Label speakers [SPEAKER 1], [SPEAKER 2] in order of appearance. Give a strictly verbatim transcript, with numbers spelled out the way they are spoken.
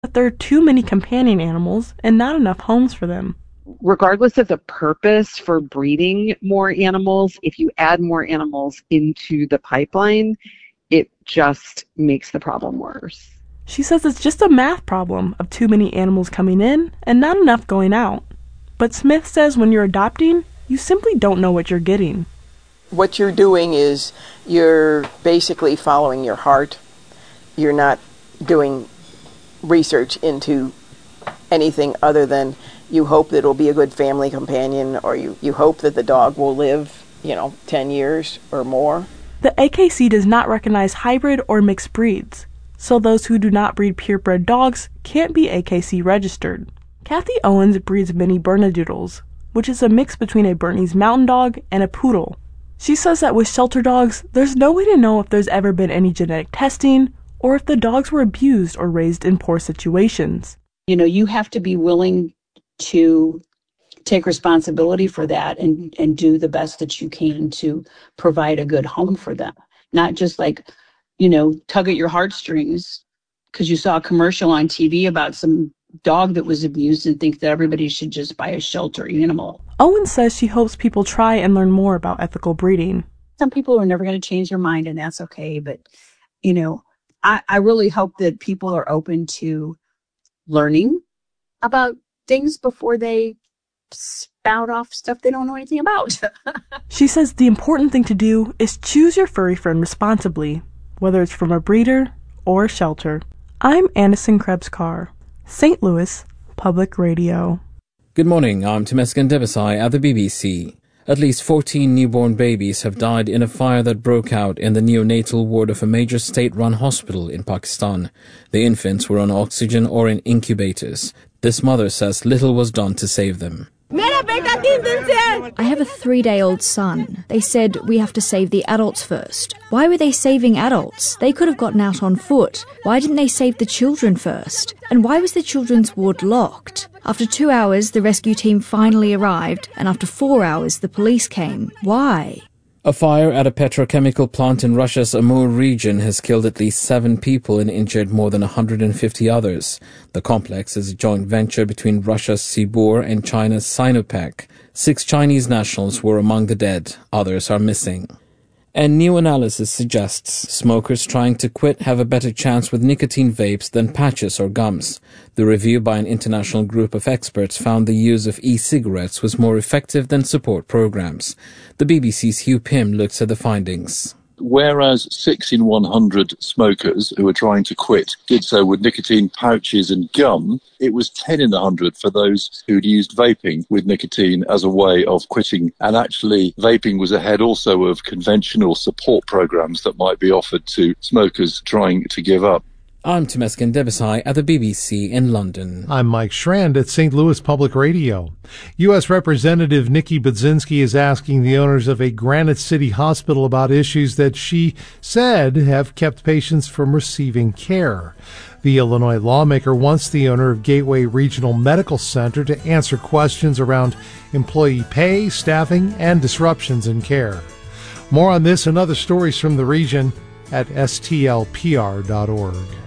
[SPEAKER 1] but there are too many companion animals and not enough homes for them.
[SPEAKER 2] Regardless of the purpose for breeding more animals, if you add more animals into the pipeline, it just makes the problem worse.
[SPEAKER 1] She says it's just a math problem of too many animals coming in and not enough going out. But Smith says when you're adopting, you simply don't know what you're getting.
[SPEAKER 3] What you're doing is you're basically following your heart. You're not doing research into anything other than you hope that it'll be a good family companion, or you, you hope that the dog will live, you know, ten years or more.
[SPEAKER 1] The A K C does not recognize hybrid or mixed breeds, so those who do not breed purebred dogs can't be A K C registered. Kathy Owens breeds mini Bernedoodles, which is a mix between a Bernese Mountain Dog and a Poodle. She says that with shelter dogs, there's no way to know if there's ever been any genetic testing or if the dogs were abused or raised in poor situations.
[SPEAKER 4] You know, you have to be willing to take responsibility for that and, and do the best that you can to provide a good home for them. Not just like, you know, tug at your heartstrings because you saw a commercial on T V about some dog that was abused and think that everybody should just buy a shelter animal.
[SPEAKER 1] Owen says she hopes people try and learn more about ethical breeding.
[SPEAKER 4] Some people are never going to change their mind, and that's okay. But, you know, I, I really hope that people are open to learning about things before they spout off stuff they don't know anything about.
[SPEAKER 1] She says the important thing to do is choose your furry friend responsibly, whether it's from a breeder or a shelter. I'm Anderson Krebs-Carr, Saint Louis Public Radio.
[SPEAKER 5] Good morning, I'm Temesgen Debisai at the B B C. At least fourteen newborn babies have died in a fire that broke out in the neonatal ward of a major state-run hospital in Pakistan. The infants were on oxygen or in incubators. This mother says little was done to save them.
[SPEAKER 6] I have a three-day-old son. They said we have to save the adults first. Why were they saving adults? They could have gotten out on foot. Why didn't they save the children first? And why was the children's ward locked? After two hours, the rescue team finally arrived, and after four hours, the police came. Why?
[SPEAKER 5] A fire at a petrochemical plant in Russia's Amur region has killed at least seven people and injured more than one hundred fifty others. The complex is a joint venture between Russia's Sibur and China's Sinopec. Six Chinese nationals were among the dead. Others are missing. And new analysis suggests smokers trying to quit have a better chance with nicotine vapes than patches or gums. The review by an international group of experts found the use of e-cigarettes was more effective than support programs. The B B C's Hugh Pym looks at the findings.
[SPEAKER 7] Whereas six in one hundred smokers who were trying to quit did so with nicotine pouches and gum, it was ten in one hundred for those who'd used vaping with nicotine as a way of quitting. And actually, vaping was ahead also of conventional support programs that might be offered to smokers trying to give up.
[SPEAKER 5] I'm Temesgen Debisai at the B B C in London.
[SPEAKER 8] I'm Mike Schrand at Saint Louis Public Radio. U S Representative Nikki Budzinski is asking the owners of a Granite City hospital about issues that she said have kept patients from receiving care. The Illinois lawmaker wants the owner of Gateway Regional Medical Center to answer questions around employee pay, staffing, and disruptions in care. More on this and other stories from the region at S T L P R dot org.